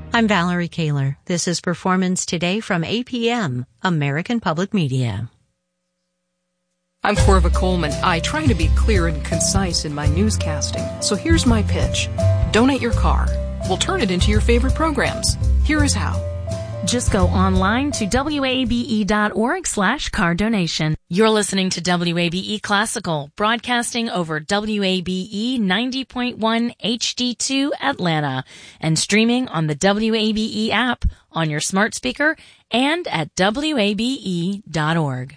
I'm Valerie Kaler. This is Performance Today from APM, American Public Media. I'm Corva Coleman. I try to be clear and concise in my newscasting. So here's my pitch. Donate your car. We'll turn it into your favorite programs. Here is how. Just go online to wabe.org/car donation. You're listening to WABE Classical, broadcasting over WABE 90.1 HD2 Atlanta and streaming on the WABE app on your smart speaker and at wabe.org.